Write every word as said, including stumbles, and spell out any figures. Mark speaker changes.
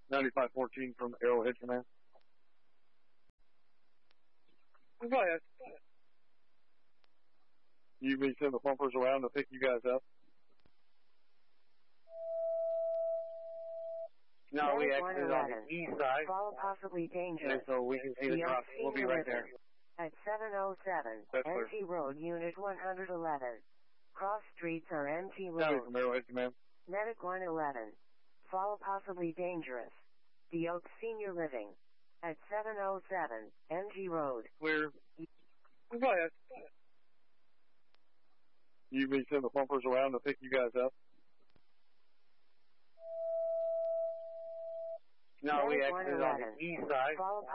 Speaker 1: ninety-five fourteen from Arrowhead Command. Go ahead. You may send the pumpers around to pick you guys up. No, we exited on the east side.
Speaker 2: Fall possibly dangerous.
Speaker 1: And so we can see the cross. We'll be right there.
Speaker 2: At seven oh seven,
Speaker 1: That's
Speaker 2: M T
Speaker 1: clear.
Speaker 2: Road, Unit one eleven. Cross streets are M T
Speaker 1: County
Speaker 2: Road.
Speaker 1: from Arrowhead Command.
Speaker 2: Medic one eleven. Fall possibly dangerous. The Oak Senior Living. At seven oh seven, M G Road.
Speaker 1: Clear. Go ahead. You may send the pumpers around to pick you guys up. No, we
Speaker 2: Medic
Speaker 1: exited on the east side.
Speaker 2: Fall